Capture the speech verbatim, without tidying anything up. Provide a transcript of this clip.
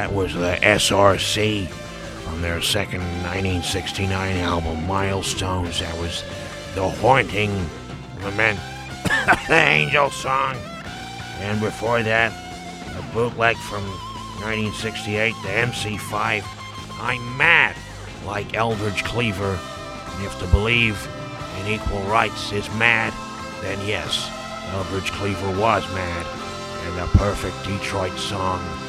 That was the S R C from their second nineteen sixty-nine album, Milestones. That was The Haunting Lament, the Angel Song. And before that, a bootleg from nineteen sixty-eight, the M C five, I'm Mad, like Eldridge Cleaver. And if to believe in equal rights is mad, then yes, Eldridge Cleaver was mad, and the perfect Detroit song